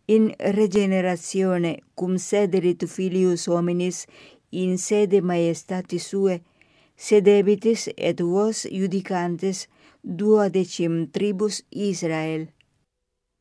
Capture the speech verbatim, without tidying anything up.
in regeneratione cum sederit filius hominis in sede maestatis suae, sedebitis et vos judicantes duodecim tribus Israel.